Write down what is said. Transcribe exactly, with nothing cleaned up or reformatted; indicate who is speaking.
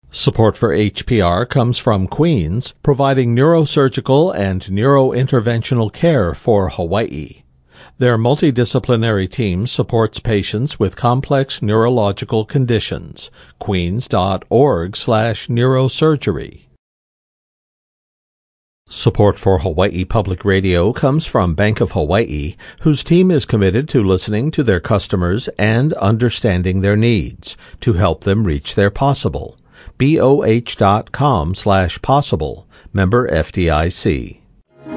Speaker 1: Support for H P R comes from Queens, providing neurosurgical and neurointerventional care for Hawaii. Their multidisciplinary team supports patients with complex neurological conditions. Queens.org slash neurosurgery. Support for Hawaii Public Radio comes from Bank of Hawaii, whose team is committed to listening to their customers and understanding their needs to help them reach their possible. B O H dot com slash possible. Member F D I C.